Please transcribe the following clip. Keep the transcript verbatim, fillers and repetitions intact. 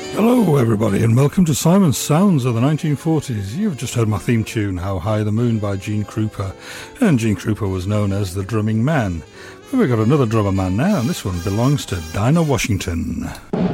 Hello everybody and welcome to Simon's Sounds of the nineteen forties. You've just heard my theme tune, How High the Moon by Gene Krupa. And Gene Krupa was known as the drumming man. But we've got another drummer man now, and this one belongs to Dinah Washington.